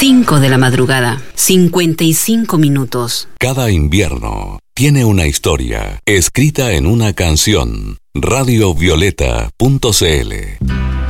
5 de la madrugada, 55 minutos. Cada invierno tiene una historia escrita en una canción. Radiovioleta.cl